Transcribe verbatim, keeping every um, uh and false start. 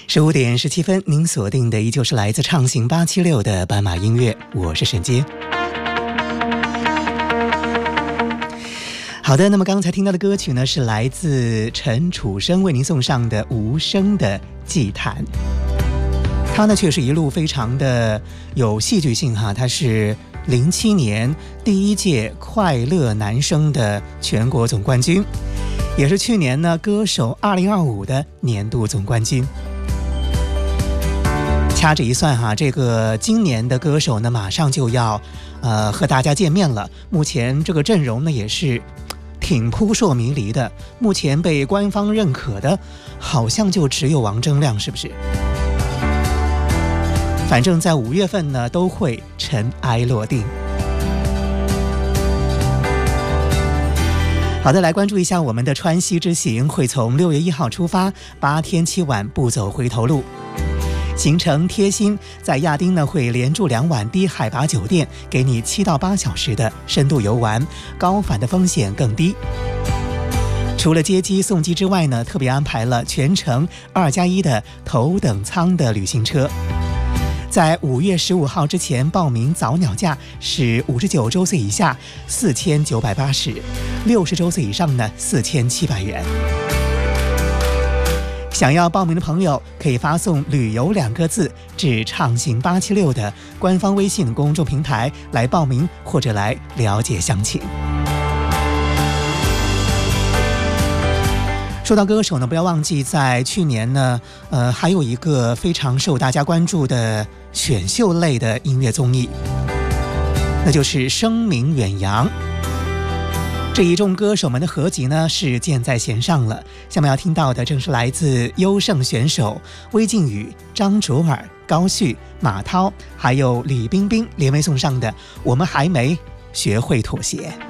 十五点十七分，您锁定的依旧是来自畅行八七六的斑马音乐，我是沈杰。好的，那么刚才听到的歌曲呢，是来自陈楚生为您送上的《无声的祭坛》。他呢，却是一路非常的有戏剧性哈，他是零七年第一届快乐男声的全国总冠军，也是去年呢歌手二零二五的年度总冠军。掐指一算哈，这个今年的歌手呢，马上就要呃和大家见面了。目前这个阵容呢，也是挺扑朔迷离的。目前被官方认可的，好像就只有王铮亮，是不是？反正在五月份呢，都会尘埃落定。好的，来关注一下我们的川西之行，会从六月一号出发，八天七晚不走回头路。行程贴心，在亚丁呢会连住两晚低海拔酒店，给你七到八小时的深度游玩，高反的风险更低。除了接机送机之外呢，特别安排了全程二加一的头等舱的旅行车。在五月十五号之前报名早鸟价是五十九周岁以下四千九百八十，六十周岁以上呢四千七百元。想要报名的朋友可以发送旅游两个字至畅行八七六的官方微信公众平台来报名，或者来了解详情。说到歌手呢，不要忘记在去年呢呃，还有一个非常受大家关注的选秀类的音乐综艺，那就是声名远扬。这一众歌手们的合集呢是箭在弦上了，下面要听到的正是来自优胜选手魏靖宇、张卓尔、高旭、马涛还有李冰冰联袂送上的《我们还没学会妥协》。